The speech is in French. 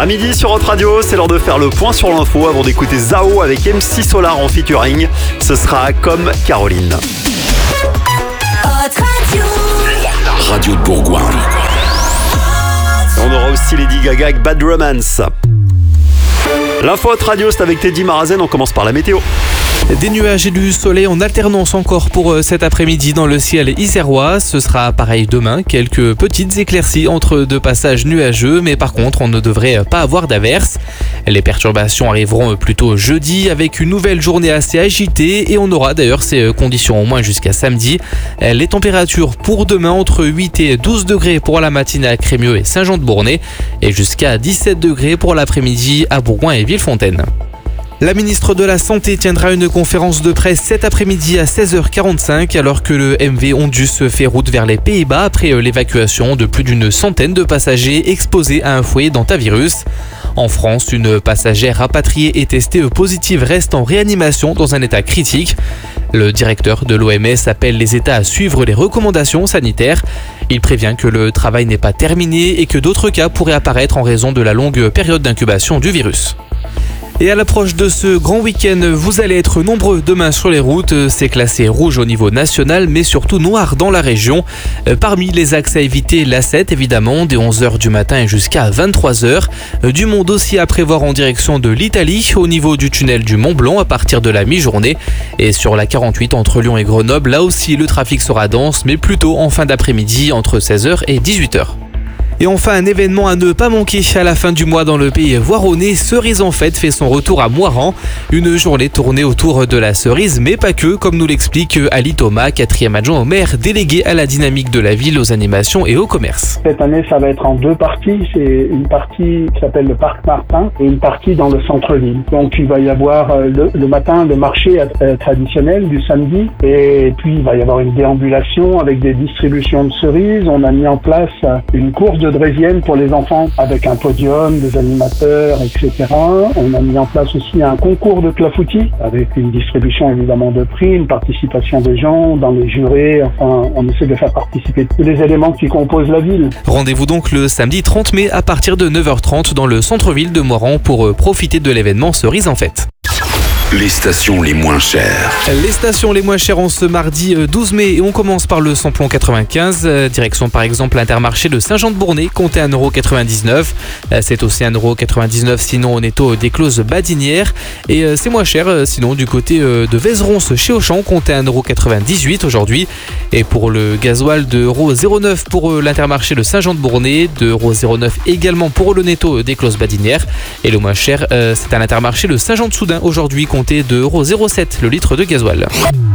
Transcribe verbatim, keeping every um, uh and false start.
À midi sur Hot Radio, c'est l'heure de faire le point sur l'info avant d'écouter Zao avec M C Solar en featuring. Ce sera Comme Caroline. Hot Radio. La radio de Bourgoin. On aura aussi Lady Gaga avec Bad Romance. L'info Hot Radio, c'est avec Teddy Marazen. On commence par la météo. Des nuages et du soleil en alternance encore pour cet après-midi dans le ciel isérois. Ce sera pareil demain, quelques petites éclaircies entre deux passages nuageux, mais par contre on ne devrait pas avoir d'averses. Les perturbations arriveront plutôt jeudi avec une nouvelle journée assez agitée et on aura d'ailleurs ces conditions au moins jusqu'à samedi. Les températures pour demain entre huit et douze degrés pour la matinée à Crémieux et Saint-Jean-de-Bournay et jusqu'à dix-sept degrés pour l'après-midi à Bourgoin et Villefontaine. La ministre de la Santé tiendra une conférence de presse cet après-midi à seize heures quarante-cinq alors que le M V Ondus fait route vers les Pays-Bas après l'évacuation de plus d'une centaine de passagers exposés à un foyer d'hantavirus. En France, une passagère rapatriée et testée positive reste en réanimation dans un état critique. Le directeur de l'O M S appelle les États à suivre les recommandations sanitaires. Il prévient que le travail n'est pas terminé et que d'autres cas pourraient apparaître en raison de la longue période d'incubation du virus. Et à l'approche de ce grand week-end, vous allez être nombreux demain sur les routes. C'est classé rouge au niveau national, mais surtout noir dans la région. Parmi les axes à éviter, l'A sept évidemment, dès onze heures du matin et jusqu'à vingt-trois heures. Du monde aussi à prévoir en direction de l'Italie, au niveau du tunnel du Mont Blanc à partir de la mi-journée. Et sur la quarante-huit entre Lyon et Grenoble, là aussi le trafic sera dense, mais plutôt en fin d'après-midi entre seize heures et dix-huit heures. Et enfin, un événement à ne pas manquer à la fin du mois dans le pays voironnais. Cerise en Fête fait son retour à Moirans. Une journée tournée autour de la cerise, mais pas que, comme nous l'explique Ali Thomas, quatrième adjoint au maire, délégué à la dynamique de la ville, aux animations et au commerce. Cette année, ça va être en deux parties. C'est une partie qui s'appelle le Parc Martin et une partie dans le centre-ville. Donc il va y avoir le, le matin le marché euh, traditionnel du samedi et puis il va y avoir une déambulation avec des distributions de cerises. On a mis en place une course de draisienne pour les enfants avec un podium, des animateurs, et cetera. On a mis en place aussi un concours de clafoutis avec une distribution évidemment de prix, une participation des gens dans les jurés. Enfin, on essaie de faire participer tous les éléments qui composent la ville. Rendez-vous donc le samedi trente mai à partir de neuf heures trente dans le centre-ville de Moirans pour profiter de l'événement Cerise en Fête. Les stations les moins chères. Les stations les moins chères en ce mardi douze mai et on commence par le samplon quatre-vingt-quinze. Direction par exemple l'Intermarché de Saint-Jean-de-Bournay, comptez un euro quatre-vingt-dix-neuf. C'est aussi un euro quatre-vingt-dix-neuf sinon on est au Déclose Badinière. Et c'est moins cher sinon du côté de Vézeronce chez Auchan, comptez un euro quatre-vingt-dix-huit aujourd'hui. Et pour le gasoil de euro zéro neuf pour l'Intermarché de Saint-Jean-de-Bournay, de euro zéro neuf également pour le Netto Déclose Badinière. Et le moins cher c'est à l'Intermarché de Saint-Jean-de-Soudain aujourd'hui, comptez de euro zéro sept le litre de gasoil.